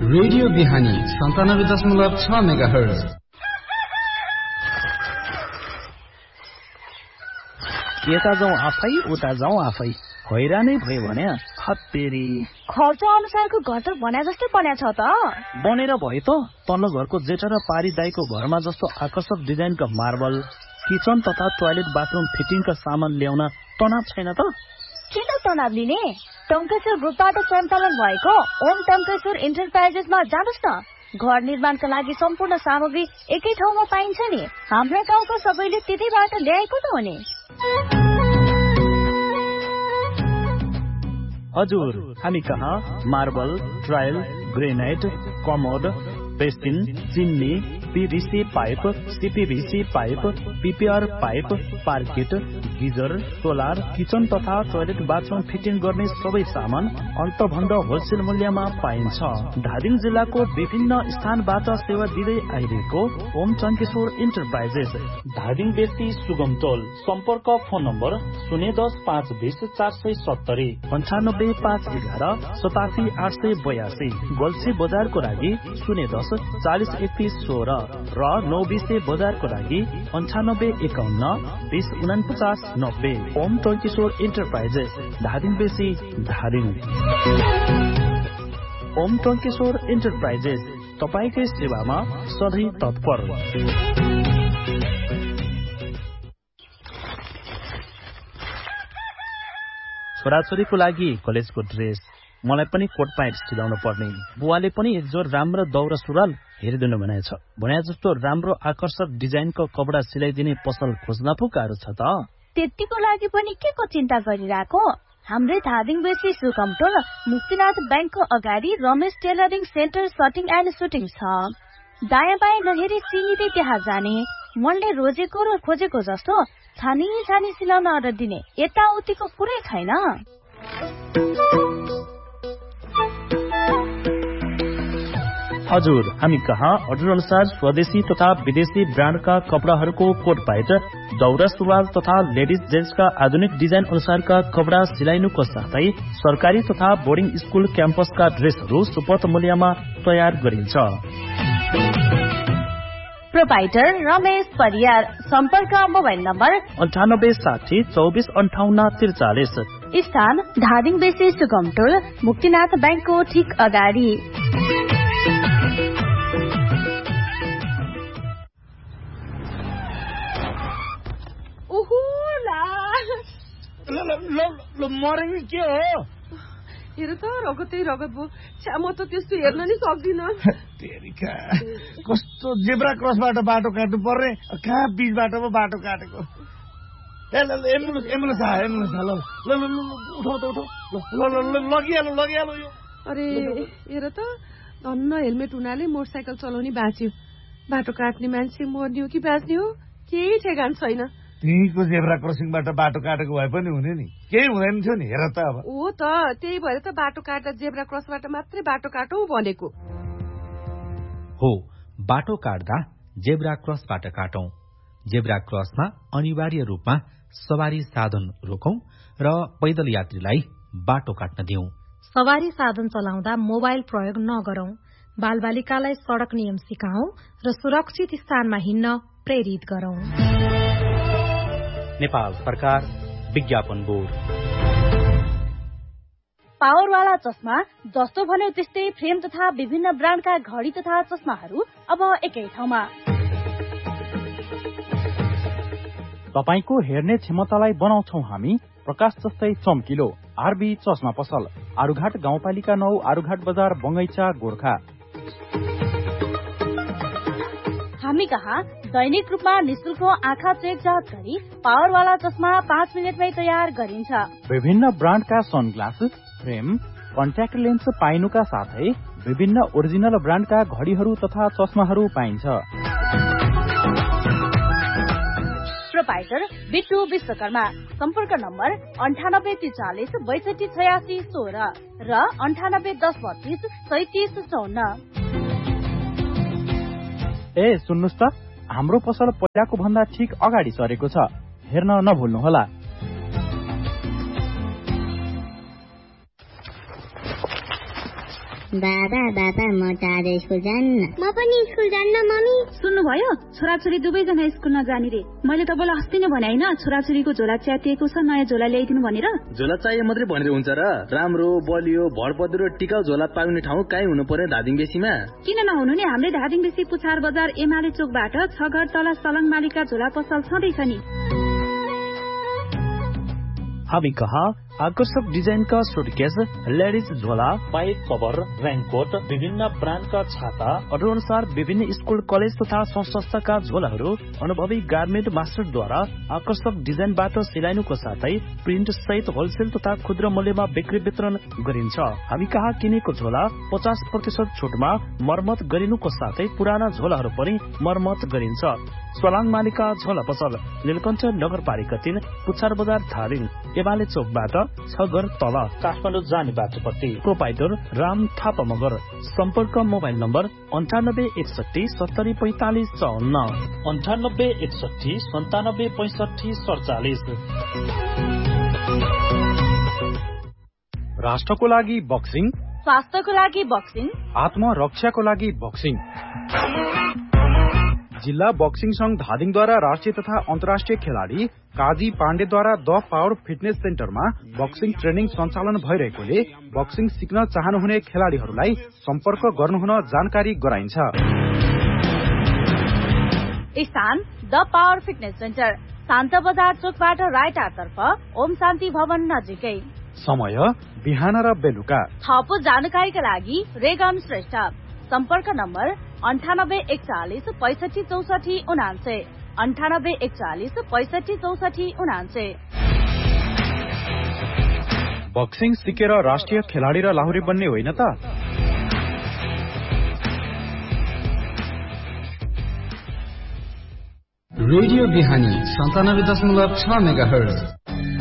Radio बिहानी 97.6 megahertz. यता जाउँ आफै उता जाउँ आफै हैरानै भयो भने हत्तेरी खर्च अनुसारको घर त बना जस्तै बन्या छ त। बनेर भयो त तल्लो घरको जेठा र पारी दाइको घरमा जस्तो आकर्षक डिजाइनका मार्बल किचन तथा टोयलेट बाथरुम फिटिङका सामान ल्याउन तनाव छैन त। किन तनाव लिने? टङ्केश्वर ग्रुपबाट सञ्चालन भएको ओम टङ्केश्वर इन्टरप्राइजेसमा जानुस् न। घर निर्माणका लागि सम्पूर्ण सामग्री एकै ठाउँमा पाइन्छ नि। हाम्रा गाउँका सबैले त्यतैबाट ल्याएको त हो नि। हजुर, हामी कहाँ marble, tile, granite, commode, basin, chimney, PVC pipe, CPVC pipe, PPR pipe, पार्किट, geyser, solar, kitchen तथा टोयलेट बाथरुम फिटिङ गर्ने सबै सामान अन्तभन्दा होलसेल मूल्यमा पाइन्छ। धादिङ जिल्लाको विभिन्न स्थानबाट सेवा दिँदै आइरहेको ओम टङ्केश्वर इन्टरप्राइजेस, धादिङ बेसी सुगम टोल। सम्पर्क फोन नम्बर 010 520 470 95511 87 882। गोल्सी बजारको लागि 010 40 31 16 र 920 बजारको लागि 98 51 20 49 90। ओम टङ्केश्वर इन्टरप्राइजेस, धादिङ बेसी, धादिङ। ओम टङ्केश्वर इन्टरप्राइजेस तपाईकै सेवामा सधैँ तत्पर। छोराछोरीको लागि कलेजको ड्रेस, मलाई पनि कोट प्यान्ट सिलाउनु पर्ने। बुवाले पनि एक जोर राम्रो दौरा सुरुवाल हेरिदिनु भनेछ। भने जस्तो राम्रो आकर्षक डिजाइनको कपडा सिलाइदिने पसल खोज्न पो गाह्रो छ त। त्यतिको लागि पनि के को चिन्ता गरिरहेको? हाम्रै धादिङ बेसी सुकमटोल मुक्तिनाथ ब्याङ्कको अगाडि Ramesh tailoring centre सटिङ and shooting छ। दायाँ बायाँ नहेरी सिँढिँदै त्यहाँ जाने, मनले रोजेको र खोजेको जस्तो छानी छानी सिलाउन अर्डर दिने, यताउतिको कुरै छैन। हजुर, हामी कहाँ अर्डर अनुसार स्वदेशी तथा विदेशी ब्रान्डका कपडाहरूको कोट प्यान्ट, दौरा सुरुवाल तथा लेडिज जेन्ट्सका आधुनिक डिजाइन अनुसारका कपडा सिलाइनुको साथै सरकारी तथा बोर्डिङ स्कुल क्याम्पसका ड्रेसहरू सुपथ मूल्यमा तयार गरिन्छ। प्रोपाइटर रमेश परियार। सम्पर्क मोबाइल नम्बर 98 60 24 58 43। स्थान धादिङ बेसी सुगमटोल मुक्तिनाथ ब्याङ्कको ठिक अगाडि। मरेको के हो? हेर त रगतै रगत भयो। म त त्यस्तो हेर्न नि सक्दिन। कस्तो जेब्रा क्रसबाट बाटो काट्नु पर्ने, कहाँ बीचबाट पो बाटो काटेको। एम्बुलेन्स लगिहाल्नु यो। अरे हेर त, धन्न हेलमेट हुनाले मोटरसाइकल चलाउने बाँच्यो। बाटो काट्ने मान्छे मर्ने हो कि बाँच्ने हो केही ठेगान छैन। त्यहीको जेब्रा क्रसिङबाट बाटो काटेको भए पनि हुने नि, केही हुँदैन थियो नि। हेर त अब हो त, त्यही भएर त बाटो काट्दा जेब्रा क्रसबाट मात्रै बाटो काटौँ भनेको हो। बाटो काट्दा जेब्रा क्रसबाट काटौं। जेब्रा क्रसमा अनिवार्य रूपमा सवारी साधन रोकौं र पैदल यात्रीलाई बाटो काट्न दिउँ। सवारी साधन चलाउँदा मोबाइल प्रयोग नगरौं। बालबालिकालाई सड़क नियम सिकाऊ र सुरक्षित स्थानमा हिँड्न प्रेरित गरौं। नेपाल सरकार विज्ञापन बोर्ड। पावरवाला चस्मा, जस्तो भन्यो त्यस्तै फ्रेम तथा विभिन्न ब्रान्डका घडी तथा चस्माहरू अब एकै ठाउँमा। तपाईको हेर्ने क्षमतालाई बनाउँछौ हामी प्रकाश जस्तै चम्किलो। आरबी चस्मा पसल, आरुघाट गाउँपालिका 9, आरुघाट बजार, बंगैचा, गोर्खा। हामी कहाँ दैनिक रूपमा निशुल्क आँखा चेक जाँच गरी पावरवाला चस्मा 5 मिनटमै तयार गरिन्छ। विभिन्न ब्रान्डका सनग्लास, फ्रेम, कन्ट्याक्ट लेन्स पाइनुका साथै विभिन्न ओरिजिनल ब्रान्डका घडीहरू तथा चस्माहरू पाइन्छ। प्रोपाइटर बिट्टु विश्वकर्मा। सम्पर्क नम्बर 9843 62 86 16 र 98 10 32 37 54। ए सुन्नुस् त, हाम्रो पसल पहिलाको भन्दा ठिक अगाडि सरेको छ, हेर्न नभुल्नुहोला। बाबा म आज स्कुल जान्न। म पनि स्कुल जान्न मम्मी। सुन्नुभयो, छोराछोरी दुवैजना स्कुल नजाने रे। मैले तपाईँलाई अस्ति नै भने हैन, छोराछोरीको झोला च्यातिएको छ, नयाँ झोला ल्याइदिनु भनेर। झोला चाहिए मात्रै भनेर हुन्छ र? राम्रो बलियो भरपद्रो टिकाउ झोला पाउने ठाउँ कहीँ हुनु पर्यो धादिङ बेसीमा? किन नहुनु नि, हामीले धादिङ बेसी पुछार बजार एमाले चोकबाट 6 घर तल सलङ मालिका झोला पसल छँदैछ नि। हामी कहाँ आकर्षक डिजाइनका सुटकेस, लेडिज झोला, पाइप कभर, रेनकोट, विभिन्न ब्रान्डका छाता, अर्डर अनुसार विभिन्न स्कुल कलेज तथा संस्थाका झोलाहरू अनुभवी गार्मेन्ट मास्टरद्वारा आकर्षक डिजाइनबाट सिलाइनुको साथै प्रिन्ट सहित होलसेल तथा खुद्रा मूल्यमा बिक्री वितरण गरिन्छ। हामी कहाँ किनेको झोला 50% छुटमा मर्मत गरिनुको साथै पुराना झोलाहरू पनि मर्मत गरिन्छ। सलाङ मालिका झोला पसल, नीलकण्ठ नगरपालिका 3, पुछार बजार धादिङ, एमाले चोकबाट 6 घर तल, काठमाडौँ जाने बाटोपट्टि। प्रोपाइटर राम थापा मगर। सम्पर्क मोबाइल नम्बर 9861 70 45 54, 9861 97 65 47। राष्ट्रको लागि बक्सिङ, स्वास्थ्यको लागि बक्सिङ, आत्मरक्षाको लागि बक्सिङ। जिल्ला बक्सिङ संघ धादिङद्वारा राष्ट्रिय तथा अन्तर्राष्ट्रिय खेलाडी काजी पाण्डेद्वारा द पावर फिटनेस सेन्टरमा बक्सिङ ट्रेनिङ सञ्चालन भइरहेकोले बक्सिङ सिक्न चाहनुहुने खेलाडीहरूलाई सम्पर्क गर्नुहुन जानकारी गराइन्छ। स्थान द पावर फिटनेस सेन्टर, शान्त बजार चोकबाट राइटातर्फ, ओम शान्ति भवन नजिकै। समय बिहान र बेलुका। थप जानकारीका लागि रेगन श्रेष्ठ। सम्पर्क नम्बर 9841 65 64 99, 9841 65 64 99। बक्सिङ सिकेर राष्ट्रिय खेलाडी र लाहुरे बन्ने होइन त? रेडियो बिहानी 97.6 मेगाहर्ज।